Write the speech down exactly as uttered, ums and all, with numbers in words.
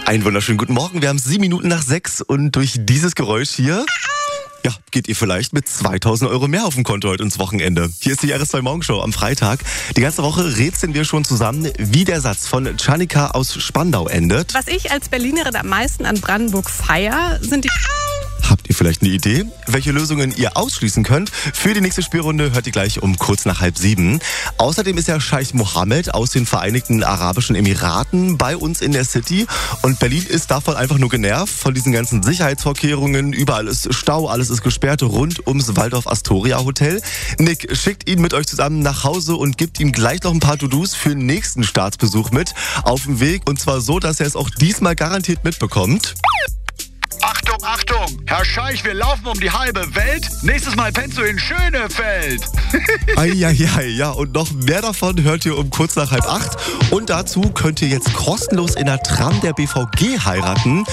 Einen wunderschönen guten Morgen. Wir haben sieben Minuten nach sechs und durch dieses Geräusch hier, ja, geht ihr vielleicht mit zweitausend Euro mehr auf dem Konto heute ins Wochenende. Hier ist die R S zwei Morgenshow am Freitag. Die ganze Woche rätseln wir schon zusammen, wie der Satz von Chanika aus Spandau endet. Was ich als Berlinerin am meisten an Brandenburg feier, sind die... Habt ihr vielleicht eine Idee, welche Lösungen ihr ausschließen könnt? Für die nächste Spielrunde hört ihr gleich um kurz nach halb sieben. Außerdem ist ja Scheich Mohammed aus den Vereinigten Arabischen Emiraten bei uns in der City. Und Berlin ist davon einfach nur genervt, von diesen ganzen Sicherheitsvorkehrungen. Überall ist Stau, alles ist gesperrt rund ums Waldorf Astoria Hotel. Nick schickt ihn mit euch zusammen nach Hause und gibt ihm gleich noch ein paar To-Dos für den nächsten Staatsbesuch mit auf dem Weg. Und zwar so, dass er es auch diesmal garantiert mitbekommt. Achtung, Achtung! Herr Scheich, wir laufen um die halbe Welt. Nächstes Mal pennst du in Schönefeld. Eieiei, ja, und noch mehr davon hört ihr um kurz nach halb acht. Und dazu könnt ihr jetzt kostenlos in der Tram der B V G heiraten.